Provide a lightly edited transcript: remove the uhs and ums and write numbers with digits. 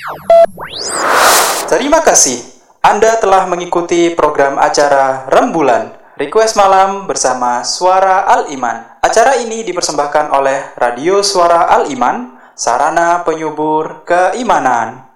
Terima kasih. Anda telah mengikuti program acara Rembulan Request Malam bersama Suara Al-Iman. Acara ini dipersembahkan oleh Radio Suara Al-Iman, sarana penyubur keimanan.